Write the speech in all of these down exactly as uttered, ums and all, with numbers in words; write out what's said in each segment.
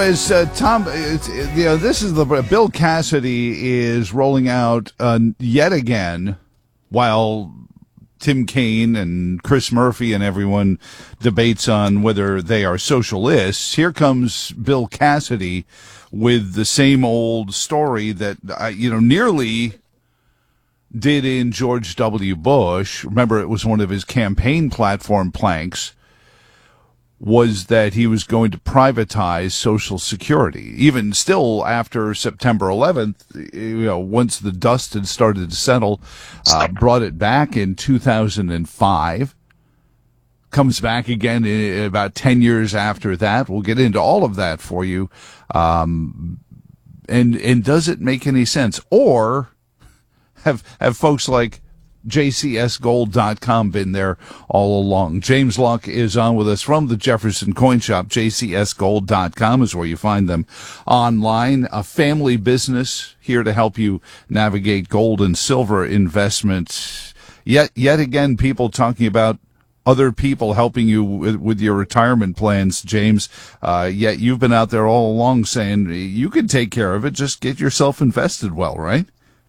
As uh, Tom, it's, you know, this is the Bill Cassidy is rolling out uh, yet again, while Tim Kaine and Chris Murphy and everyone debates on whether they are socialists. Here comes Bill Cassidy with the same old story that I, you know, nearly did in George W. Bush. Remember, it was one of his campaign platform planks, was that he was going to privatize Social Security. Even still, after September eleventh, you know, once the dust had started to settle, uh, brought it back in two thousand five. Comes back again in about ten years after that. We'll get into all of that for you. Um, and and does it make any sense? Or have have folks like J C S gold dot com been there all along? James Luck is on with us from the Jefferson Coin Shop. J C S gold dot com is where you find them online. A family business here to help you navigate gold and silver investments. Yet, yet again, people talking about other people helping you with, with your retirement plans, James. Uh, yet you've been out there all along saying you can take care of it. Just get yourself invested well, right?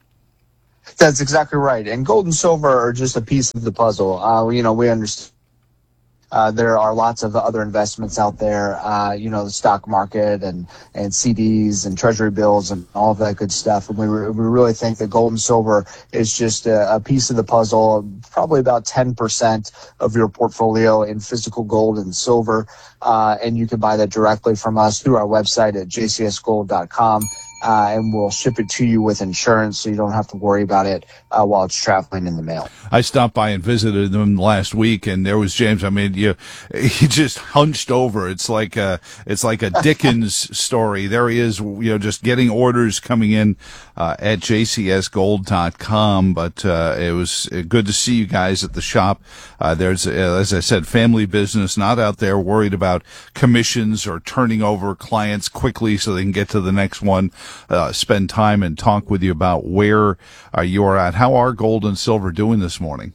That's exactly right. And gold and silver are just a piece of the puzzle. Uh, you know, we understand uh, there are lots of other investments out there, uh, you know, the stock market and, and C Ds and treasury bills and all of that good stuff. And we, re- we really think that gold and silver is just a, a piece of the puzzle, probably about ten percent of your portfolio in physical gold and silver. Uh, and you can buy that directly from us through our website at J C S gold dot com. Uh, and we'll ship it to you with insurance, so you don't have to worry about it uh, while it's traveling in the mail. I stopped by and visited them last week, and there was James. I mean, you he just hunched over. It's like a it's like a Dickens story. There he is, you know, just getting orders coming in uh, at J C S gold dot com. But uh, it was good to see you guys at the shop. Uh, there's, uh, as I said, family business, not out there worried about commissions or turning over clients quickly so they can get to the next one. Uh, spend time and talk with you about where uh, you're at. How are gold and silver doing this morning?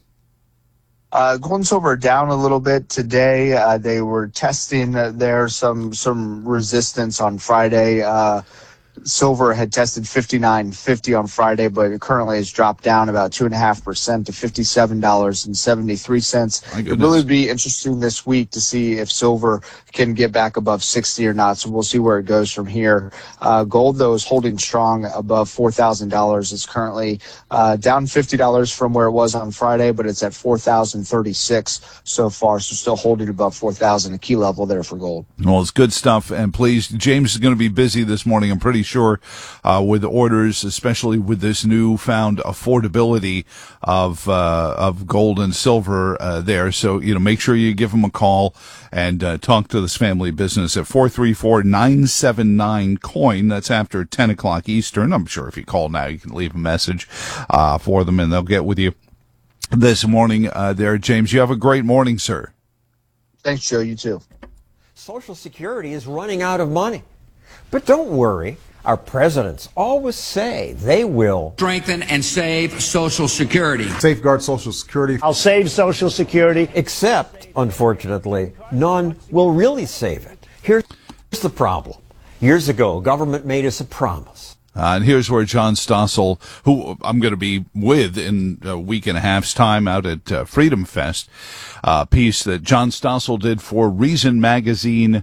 Uh, gold and silver are down a little bit today. Uh, they were testing uh, there some some resistance on Friday. Uh, silver had tested fifty-nine fifty on Friday, but it currently has dropped down about two and a half percent to fifty-seven dollars and seventy-three cents. It'll really be interesting this week to see if silver can get back above sixty or not. So we'll see where it goes from here. Uh, gold, though, is holding strong above four thousand dollars. It's currently uh, down fifty dollars from where it was on Friday, but it's at four thousand thirty-six so far. So still holding above four thousand, a key level there for gold. Well, it's good stuff. And please, James is going to be busy this morning, I'm pretty sure, uh, with orders, especially with this newfound affordability of uh, of gold and silver uh, there. So, you know, make sure you give him a call and uh, talk to this family business at four three four, nine seven nine, coin. That's after ten o'clock Eastern. I'm sure if you call now, you can leave a message uh, for them, and they'll get with you this morning uh, there. James, you have a great morning, sir. Thanks, Joe. You too. Social Security is running out of money. But don't worry. Our presidents always say they will strengthen and save Social Security. Safeguard Social Security. I'll save Social Security. Except, unfortunately, none will really save it. Here's the problem. Years ago, government made us a promise. Uh, and here's where John Stossel, who I'm going to be with in a week and a half's time out at uh, Freedom Fest, uh, piece that John Stossel did for Reason Magazine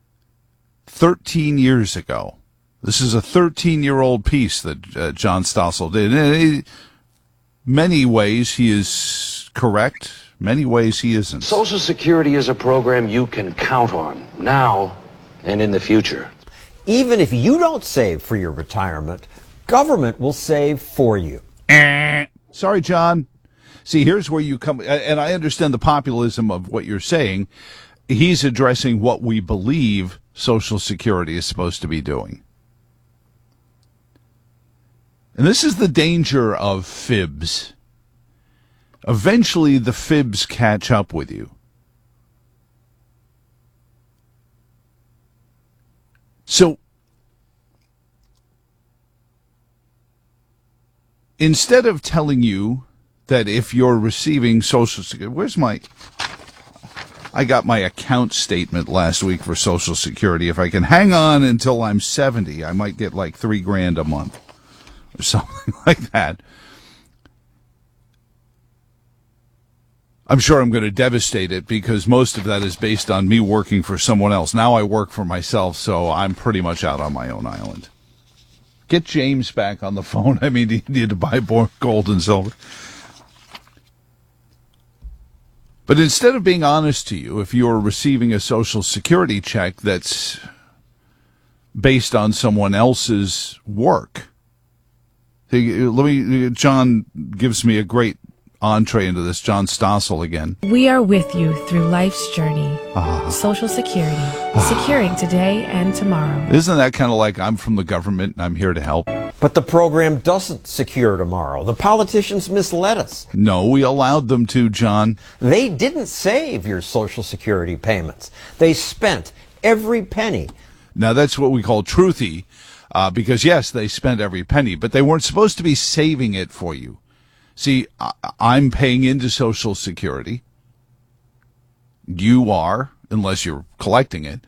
thirteen years ago. This is a thirteen-year-old piece that uh, John Stossel did. In many ways, he is correct. Many ways, he isn't. Social Security is a program you can count on now and in the future. Even if you don't save for your retirement, government will save for you. Sorry, John. See, here's where you come, and I understand the populism of what you're saying. He's addressing what we believe Social Security is supposed to be doing. And this is the danger of fibs. Eventually, the fibs catch up with you. So, instead of telling you that if you're receiving Social Security, where's my, I got my account statement last week for Social Security. If I can hang on until I'm seventy, I might get like three grand a month or something like that. I'm sure I'm going to devastate it because most of that is based on me working for someone else. Now I work for myself, so I'm pretty much out on my own island. Get James back on the phone. I mean, you need to buy more gold and silver. But instead of being honest to you, if you're receiving a Social Security check that's based on someone else's work, let me. John gives me a great entree into this. John Stossel again. We are with you through life's journey. Ah. Social Security, securing today and tomorrow. Isn't that kind of like I'm from the government and I'm here to help? But the program doesn't secure tomorrow. The politicians misled us. No, we allowed them to, John. They didn't save your Social Security payments. They spent every penny. Now, that's what we call truthy, uh, because, yes, they spent every penny, but they weren't supposed to be saving it for you. See, I- I'm paying into Social Security. You are, unless you're collecting it.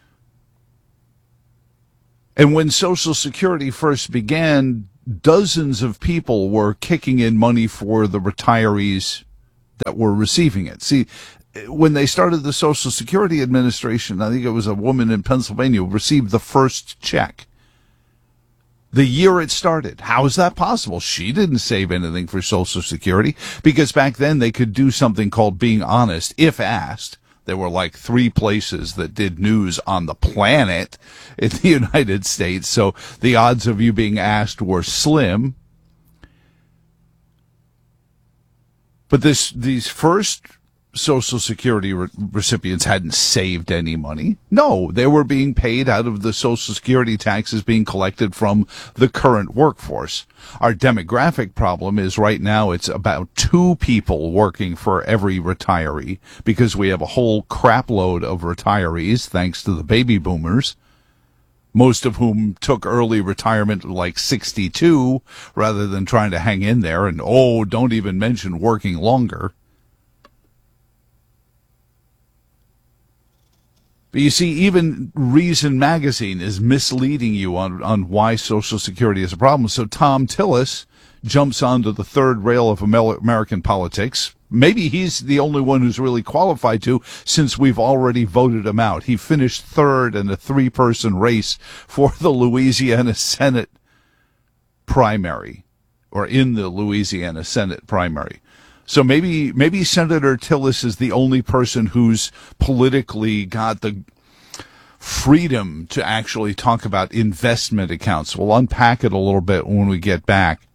And when Social Security first began, dozens of people were kicking in money for the retirees that were receiving it. See, when they started the Social Security Administration, I think it was a woman in Pennsylvania who received the first check. The year it started. How is that possible? She didn't save anything for Social Security because back then they could do something called being honest if asked. There were like three places that did news on the planet in the United States, so the odds of you being asked were slim. But this, these first Social Security re- recipients hadn't saved any money. No, they were being paid out of the Social Security taxes being collected from the current workforce. Our demographic problem is right now it's about two people working for every retiree because we have a whole crap load of retirees thanks to the baby boomers, most of whom took early retirement like sixty-two rather than trying to hang in there and, oh, don't even mention working longer. But you see, even Reason Magazine is misleading you on, on why Social Security is a problem. So Tom Tillis jumps onto the third rail of American politics. Maybe he's the only one who's really qualified to, since we've already voted him out. He finished third in a three-person race for the Louisiana Senate primary, or in the Louisiana Senate primary. So maybe maybe Senator Tillis is the only person who's politically got the freedom to actually talk about investment accounts. We'll unpack it a little bit when we get back.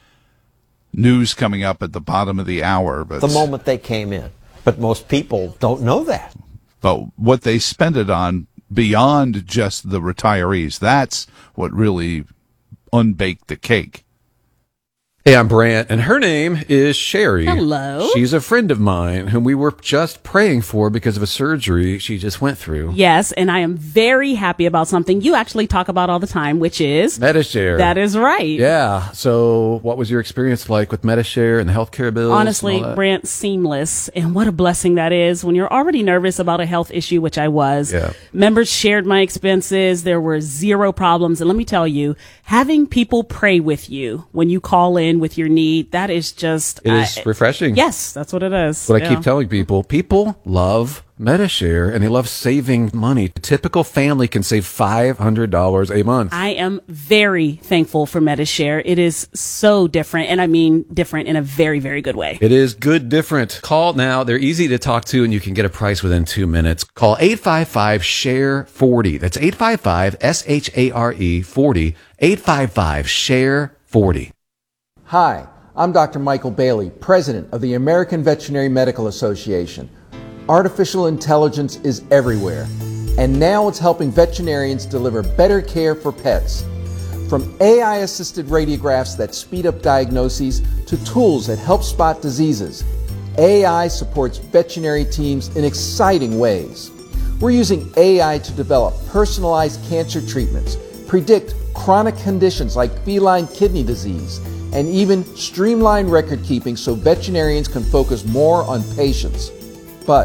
News coming up at the bottom of the hour. But the moment they came in. But most people don't know that. But what they spend it on beyond just the retirees, that's what really unbaked the cake. Hey, I'm Brant, and her name is Sherry. Hello. She's a friend of mine whom we were just praying for because of a surgery she just went through. Yes, and I am very happy about something you actually talk about all the time, which is Medi-Share. That is right. Yeah. So what was your experience like with Medi-Share and the healthcare bills? Honestly, Brant, seamless. And what a blessing that is when you're already nervous about a health issue, which I was. Yeah. Members shared my expenses. There were zero problems. And let me tell you, having people pray with you when you call in with your need, that is just it is I, refreshing. Yes, that's what it is. What yeah. I keep telling people, people love Medi-Share and they love saving money. A typical family can save five hundred dollars a month. I am very thankful for Medi-Share. It is so different, and I mean different in a very, very good way. It is good different. Call now. They're easy to talk to, and you can get a price within two minutes. Call eight five five, S H A R E, forty. That's eight five five, S H A R E, forty. eight five five, S H A R E, forty. Hi, I'm Doctor Michael Bailey, President of the American Veterinary Medical Association. Artificial intelligence is everywhere, and now it's helping veterinarians deliver better care for pets. From A I-assisted radiographs that speed up diagnoses to tools that help spot diseases, A I supports veterinary teams in exciting ways. We're using A I to develop personalized cancer treatments, predict chronic conditions like feline kidney disease, and even streamline record keeping so veterinarians can focus more on patients. But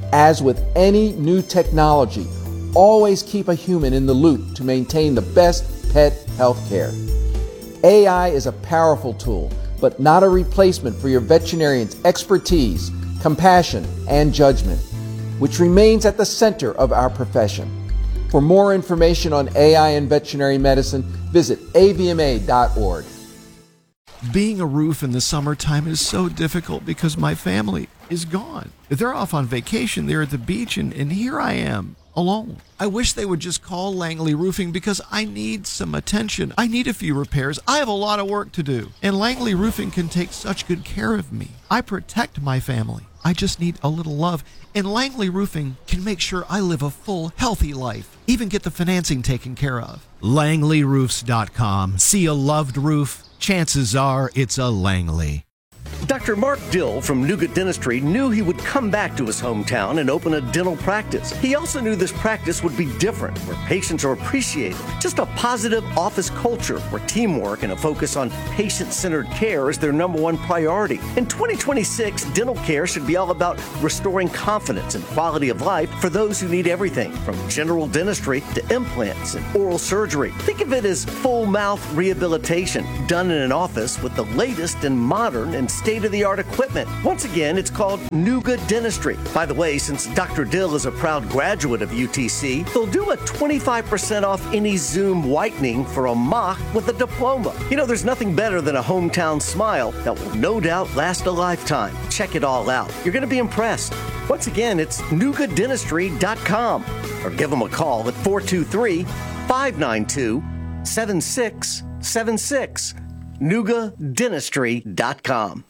As with any new technology, always keep a human in the loop to maintain the best pet health care. A I is a powerful tool, but not a replacement for your veterinarian's expertise, compassion, and judgment, which remains at the center of our profession. For more information on A I and veterinary medicine, visit A V M A dot org. Being a roof in the summertime is so difficult because my family is gone. They're off on vacation, they're at the beach, and, and here I am, alone. I wish they would just call Langley Roofing because I need some attention. I need a few repairs. I have a lot of work to do. And Langley Roofing can take such good care of me. I protect my family. I just need a little love. And Langley Roofing can make sure I live a full, healthy life. Even get the financing taken care of. Langley Roofs dot com. See a loved roof? Chances are it's a Langley. Doctor Mark Dill from Nougat Dentistry knew he would come back to his hometown and open a dental practice. He also knew this practice would be different, where patients are appreciated. Just a positive office culture where teamwork and a focus on patient-centered care is their number one priority. In twenty twenty-six, dental care should be all about restoring confidence and quality of life for those who need everything from general dentistry to implants and oral surgery. Think of it as full mouth rehabilitation done in an office with the latest and modern and state-of-the-art equipment. Once again, it's called Nougat Dentistry. By the way, since Doctor Dill is a proud graduate of U T C, they'll do a twenty-five percent off any Zoom whitening for a mock with a diploma. You know, there's nothing better than a hometown smile that will no doubt last a lifetime. Check it all out. You're going to be impressed. Once again, it's Nougat Dentistry dot com or give them a call at four two three, five nine two, seven six seven six. Nougat Dentistry dot com.